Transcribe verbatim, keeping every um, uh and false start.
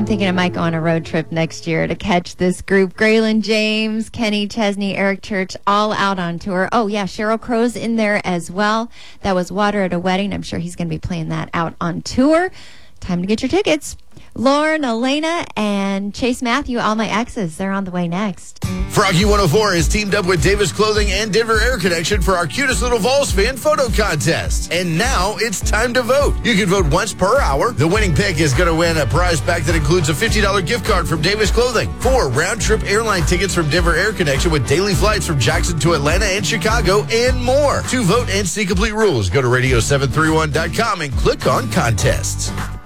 I'm thinking I might go on a road trip next year to catch this group. Graylin James, Kenny Chesney, Eric Church, all out on tour. Oh, yeah, Sheryl Crow's in there as well. That was Water at a Wedding. I'm sure he's going to be playing that out on tour. Time to get your tickets. Lauren, Elena, and Chase Matthew, All My Exes. They're on the way next. Froggy one oh four has teamed up with Davis Clothing and Denver Air Connection for our cutest little Vols fan photo contest. And now it's time to vote. You can vote once per hour. The winning pick is going to win a prize pack that includes a fifty dollars gift card from Davis Clothing, four round-trip airline tickets from Denver Air Connection with daily flights from Jackson to Atlanta and Chicago, and more. To vote and see complete rules, go to radio seven thirty-one dot com and click on contests.